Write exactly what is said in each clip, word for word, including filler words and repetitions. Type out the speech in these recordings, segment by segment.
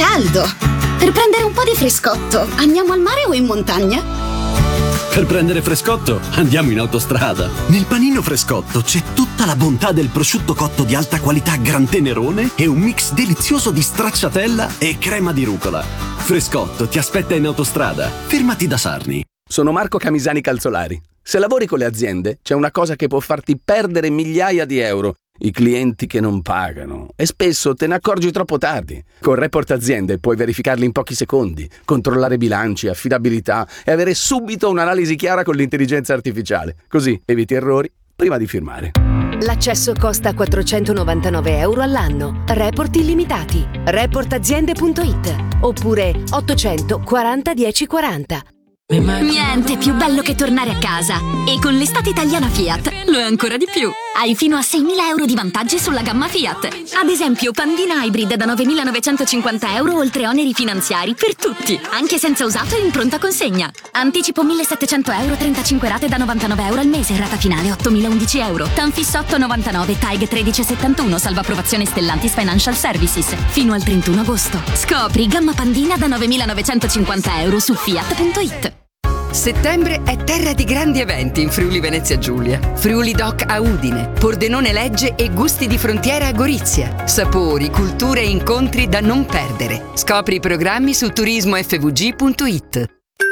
caldo. Per prendere un po' di frescotto, andiamo al mare o in montagna? Per prendere frescotto, andiamo in autostrada. Nel panino Frescotto c'è tutta la bontà del prosciutto cotto di alta qualità Gran Tenerone e un mix delizioso di stracciatella e crema di rucola. Frescotto ti aspetta in autostrada. Fermati da Sarni. Sono Marco Camisani Calzolari. Se lavori con le aziende, c'è una cosa che può farti perdere migliaia di euro. I clienti che non pagano. E spesso te ne accorgi troppo tardi. Con Report Aziende puoi verificarli in pochi secondi, controllare bilanci, affidabilità e avere subito un'analisi chiara con l'intelligenza artificiale. Così eviti errori prima di firmare. L'accesso costa quattrocentonovantanove euro all'anno. Report illimitati. report aziende punto it oppure ottocento quaranta dieci quaranta. Niente più bello che tornare a casa. E con l'estate italiana Fiat lo è ancora di più. Hai fino a seimila euro di vantaggi sulla gamma Fiat. Ad esempio Pandina Hybrid da novemilanovecentocinquanta euro oltre oneri finanziari per tutti, anche senza usato e in pronta consegna. Anticipo millesettecento euro, trentacinque rate da novantanove euro al mese, rata finale ottomilaundici euro. Tanfis otto novantanove, T A G tredici settantuno, salva approvazione Stellantis Financial Services. Fino al trentuno agosto. Scopri gamma Pandina da novemilanovecentocinquanta euro su fiat punto it. Settembre è terra di grandi eventi in Friuli Venezia Giulia. Friuli Doc a Udine, Pordenone Legge e Gusti di Frontiera a Gorizia. Sapori, culture e incontri da non perdere. Scopri i programmi su turismo effe vu gi punto it.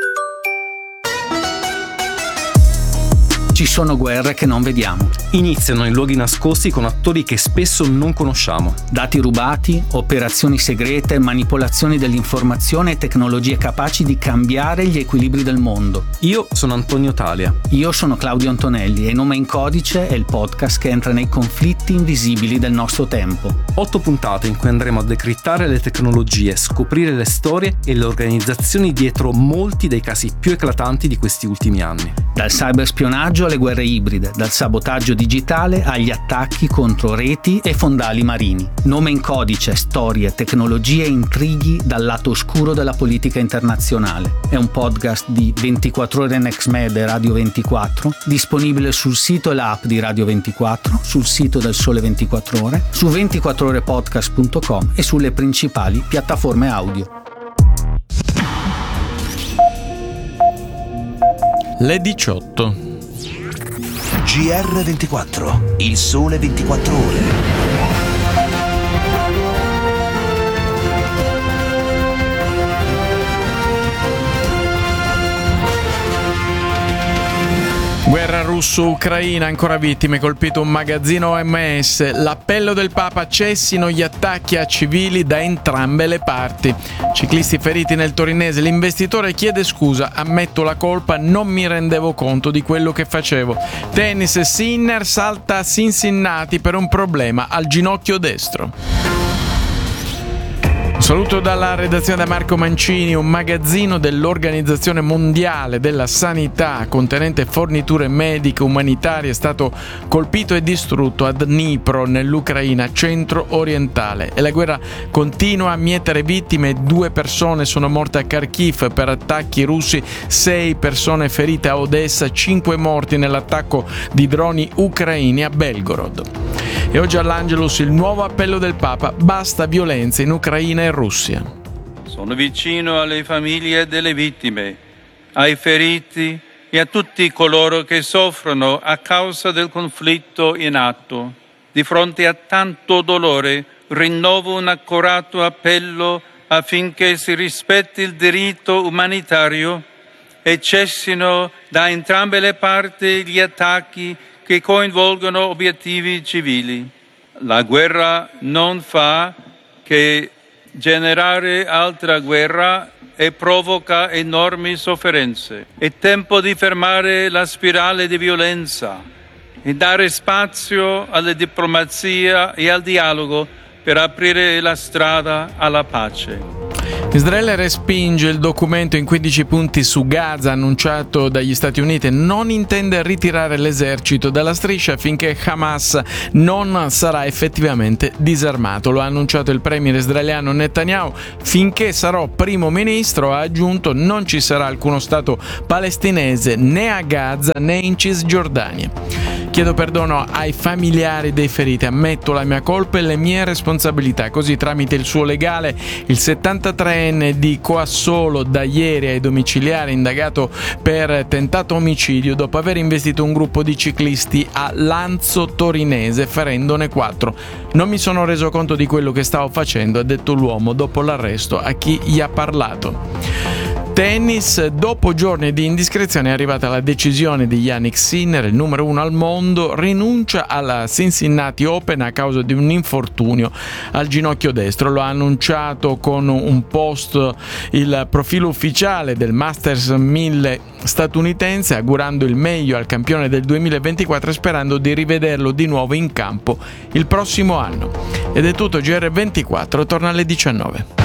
Ci sono guerre che non vediamo. Iniziano in luoghi nascosti con attori che spesso non conosciamo. Dati rubati, operazioni segrete, manipolazioni dell'informazione e tecnologie capaci di cambiare gli equilibri del mondo. Io sono Antonio Talia. Io sono Claudio Antonelli e Nome in Codice è il podcast che entra nei conflitti invisibili del nostro tempo. Otto puntate in cui andremo a decrittare le tecnologie, scoprire le storie e le organizzazioni dietro molti dei casi più eclatanti di questi ultimi anni. Dal cyberspionaggio alle guerre ibride, dal sabotaggio digitale agli attacchi contro reti e fondali marini. Nome in Codice, storie, tecnologie e intrighi dal lato oscuro della politica internazionale. È un podcast di ventiquattro ore NextMed e Radio ventiquattro, disponibile sul sito e l'app di Radio ventiquattro, sul sito del Sole ventiquattro Ore, su ventiquattro ore podcast punto com e sulle principali piattaforme audio. Le diciotto. G R ventiquattro, il Sole ventiquattro Ore. Guerra russo-ucraina, ancora vittime, colpito un magazzino O M S. L'appello del Papa: cessino gli attacchi a civili da entrambe le parti. Ciclisti feriti nel torinese, l'investitore chiede scusa: ammetto la colpa, non mi rendevo conto di quello che facevo. Tennis, Sinner salta a Cincinnati per un problema al ginocchio destro. Saluto dalla redazione da Marco Mancini. Un magazzino dell'Organizzazione Mondiale della Sanità contenente forniture mediche umanitarie è stato colpito e distrutto a Dnipro, nell'Ucraina centro-orientale. E la guerra continua a mietere vittime. Due persone sono morte a Kharkiv per attacchi russi, sei persone ferite a Odessa, cinque morti nell'attacco di droni ucraini a Belgorod. E oggi all'Angelus il nuovo appello del Papa: basta violenza in Ucraina e Russia. Sono vicino alle famiglie delle vittime, ai feriti e a tutti coloro che soffrono a causa del conflitto in atto. Di fronte a tanto dolore rinnovo un accorato appello affinché si rispetti il diritto umanitario e cessino da entrambe le parti gli attacchi che coinvolgono obiettivi civili. La guerra non fa che generare altra guerra e provoca enormi sofferenze. È tempo di fermare la spirale di violenza e dare spazio alla diplomazia e al dialogo per aprire la strada alla pace. Israele respinge il documento in quindici punti su Gaza annunciato dagli Stati Uniti e non intende ritirare l'esercito dalla striscia finché Hamas non sarà effettivamente disarmato. Lo ha annunciato il premier israeliano Netanyahu. Finché sarò primo ministro, ha aggiunto, non ci sarà alcuno stato palestinese né a Gaza né in Cisgiordania. Chiedo perdono ai familiari dei feriti, ammetto la mia colpa e le mie responsabilità. Così, tramite il suo legale, il settantatreenne di Coassolo, da ieri ai domiciliari, indagato per tentato omicidio dopo aver investito un gruppo di ciclisti a Lanzo Torinese, ferendone quattro. Non mi sono reso conto di quello che stavo facendo, ha detto l'uomo dopo l'arresto a chi gli ha parlato. Tennis, dopo giorni di indiscrezione è arrivata la decisione di Jannik Sinner, il numero uno al mondo, rinuncia alla Cincinnati Open a causa di un infortunio al ginocchio destro. Lo ha annunciato con un post il profilo ufficiale del Masters mille statunitense, augurando il meglio al campione del duemilaventiquattro e sperando di rivederlo di nuovo in campo il prossimo anno. Ed è tutto, G R ventiquattro torna alle diciannove.